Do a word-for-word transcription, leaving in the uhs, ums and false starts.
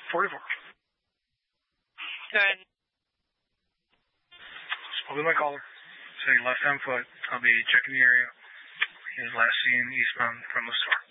forty-four. Good. Spoke with my caller. Saying left-hand foot. I'll be checking the area. He was last seen eastbound from the store.